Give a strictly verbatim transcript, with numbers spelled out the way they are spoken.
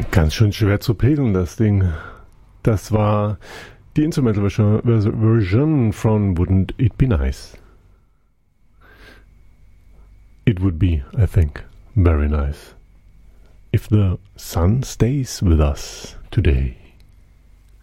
Ganz schön schwer zu pegeln, das Ding. Das war die Instrumental Version von Wouldn't It Be Nice? It would be, I think, very nice if the sun stays with us today.